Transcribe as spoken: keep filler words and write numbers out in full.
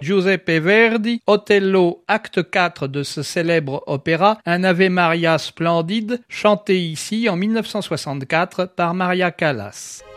Giuseppe Verdi, Otello, acte quatre de ce célèbre opéra, un Ave Maria splendide, chanté ici en mille neuf cent soixante-quatre par Maria Callas.